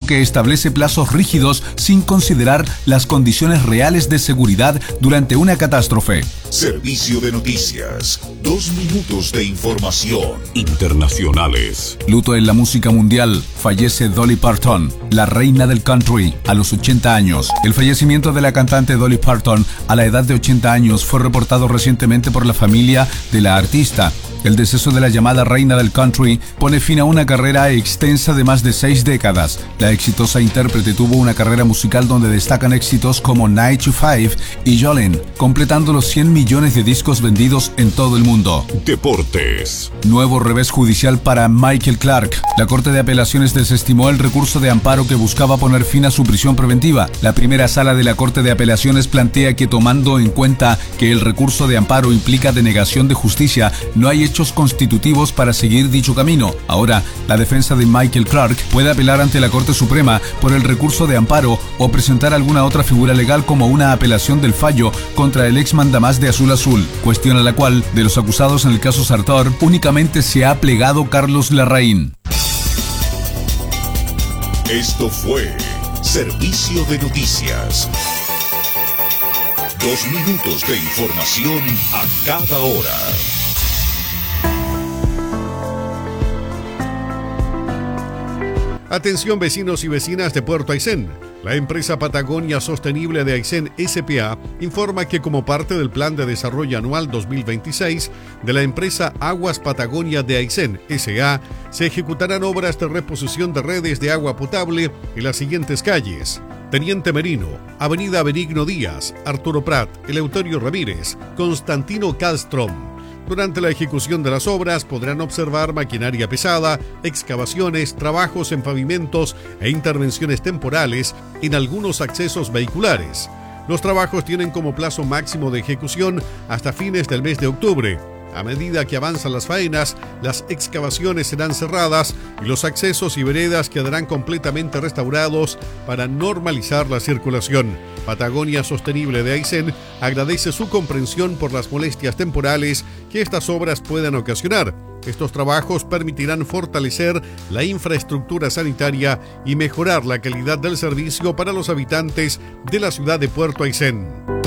que establece plazos rígidos sin considerar las condiciones reales de seguridad durante una catástrofe. Servicio de noticias. 2 minutos de información. Internacionales. Luto en la música mundial. Fallece Dolly Parton, la reina del country, a los 80 años. El fallecimiento de la cantante Dolly Parton a la edad de 80 años fue reportado recientemente por la familia de la artista. El deceso de la llamada reina del country pone fin a una carrera extensa de más de 6 décadas. La exitosa intérprete tuvo una carrera musical donde destacan éxitos como 9 to 5 y Jolene, completando los 100 millones de discos vendidos en todo el mundo. Deportes. Nuevo revés judicial para Michael Clark. La Corte de Apelaciones desestimó el recurso de amparo que buscaba poner fin a su prisión preventiva. La primera sala de la Corte de Apelaciones plantea que, tomando en cuenta que el recurso de amparo implica denegación de justicia, no hay hechos constitutivos para seguir dicho camino. Ahora, la defensa de Michael Clark puede apelar ante la Corte Suprema por el recurso de amparo o presentar alguna otra figura legal como una apelación del fallo contra el ex mandamás de Azul Azul, cuestión a la cual, de los acusados en el caso Sartor, únicamente se ha plegado Carlos Larraín. Esto fue Servicio de Noticias. 2 minutos de información a cada hora. Atención vecinos y vecinas de Puerto Aysén. La empresa Patagonia Sostenible de Aysén S.p.A. informa que como parte del Plan de Desarrollo Anual 2026 de la empresa Aguas Patagonia de Aysén S.A. se ejecutarán obras de reposición de redes de agua potable en las siguientes calles: Teniente Merino, Avenida Benigno Díaz, Arturo Prat, Eleuterio Ramírez, Constantino Castrom. Durante la ejecución de las obras podrán observar maquinaria pesada, excavaciones, trabajos en pavimentos e intervenciones temporales en algunos accesos vehiculares. Los trabajos tienen como plazo máximo de ejecución hasta fines del mes de octubre. A medida que avanzan las faenas, las excavaciones serán cerradas y los accesos y veredas quedarán completamente restaurados para normalizar la circulación. Patagonia Sostenible de Aysén agradece su comprensión por las molestias temporales que estas obras puedan ocasionar. Estos trabajos permitirán fortalecer la infraestructura sanitaria y mejorar la calidad del servicio para los habitantes de la ciudad de Puerto Aysén.